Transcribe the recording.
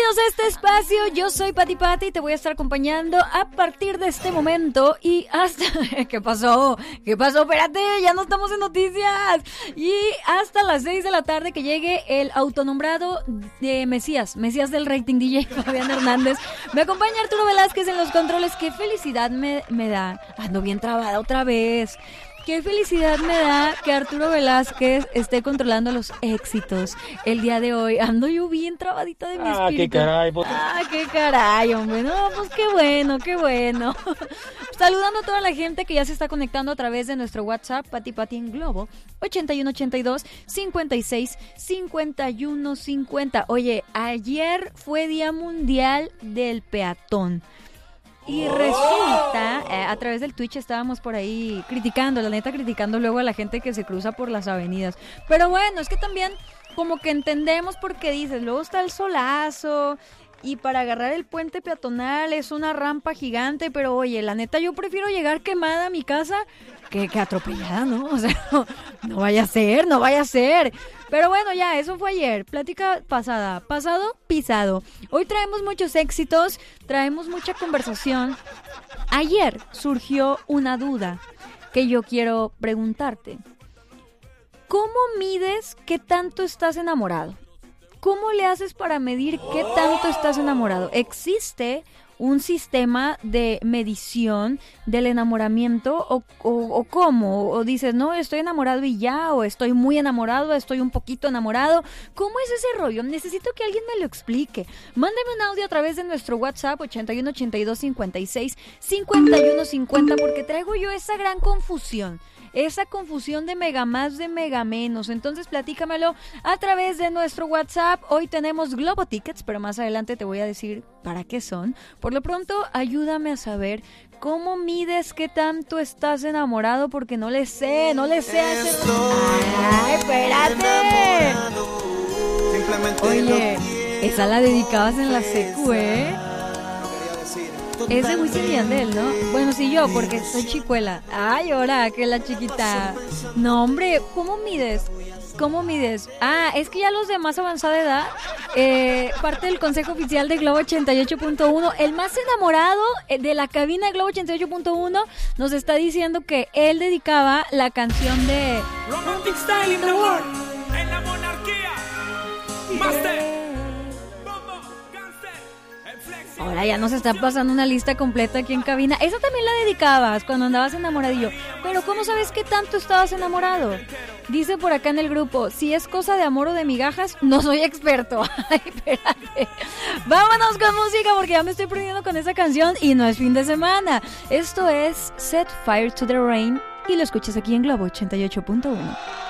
Bienvenidos a este espacio, yo soy Pati Pati y te voy a estar acompañando a partir de este momento y hasta... ¿Qué pasó? Espérate, ya no estamos en noticias. Y hasta las 6 de la tarde que llegue el autonombrado de Mesías del rating, DJ Fabián Hernández. Me acompaña Arturo Velázquez en los controles. Qué felicidad me da. Ando bien trabada otra vez. Qué felicidad me da que Arturo Velázquez esté controlando los éxitos el día de hoy. Ando yo bien trabadita de mi espíritu. Qué caray, hombre. No, pues qué bueno. Saludando a toda la gente que ya se está conectando a través de nuestro WhatsApp, Pati Pati en Globo, 8182-56-5150. Oye, ayer fue Día Mundial del Peatón. Y resulta, a través del Twitch estábamos por ahí criticando luego a la gente que se cruza por las avenidas. Pero bueno, es que también como que entendemos porque dices, luego está el solazo y para agarrar el puente peatonal es una rampa gigante, pero oye, la neta yo prefiero llegar quemada a mi casa que atropellada, ¿no? O sea, no vaya a ser. Pero bueno, ya, eso fue ayer. Plática pasado, pisado. Hoy traemos muchos éxitos, traemos mucha conversación. Ayer surgió una duda que yo quiero preguntarte. ¿Cómo mides qué tanto estás enamorado? ¿Cómo le haces para medir qué tanto estás enamorado? ¿Existe un sistema de medición del enamoramiento o cómo? O dices, no, estoy enamorado y ya, o estoy muy enamorado, estoy un poquito enamorado. ¿Cómo es ese rollo? Necesito que alguien me lo explique. Mándame un audio a través de nuestro WhatsApp 8182565150 porque traigo yo esa gran confusión. Esa confusión de mega más, de mega menos. Entonces platícamelo a través de nuestro WhatsApp. Hoy tenemos Globo Tickets, pero más adelante te voy a decir para qué son. Por lo pronto, ayúdame a saber cómo mides qué tanto estás enamorado, porque no le sé hacer... ¡Ay, espérate! Oye, esa la dedicabas en la secu, ¿eh? Es de Wisin y Yandel, ¿no? Bueno, sí, yo, porque soy chicuela. Ay, ahora que la chiquita. No, hombre, ¿cómo mides? Ah, es que ya los de más avanzada edad, parte del consejo oficial de Globo 88.1, el más enamorado de la cabina de Globo 88.1, nos está diciendo que él dedicaba la canción de Romantic Style in the World, en la monarquía, Master. Ahora ya nos está pasando una lista completa aquí en cabina. Esa también la dedicabas cuando andabas enamoradillo. Pero ¿cómo sabes qué tanto estabas enamorado? Dice por acá en el grupo, si es cosa de amor o de migajas, no soy experto. Ay, espérate. Vámonos con música porque ya me estoy prendiendo con esa canción y no es fin de semana. Esto es Set Fire to the Rain y lo escuchas aquí en Globo 88.1.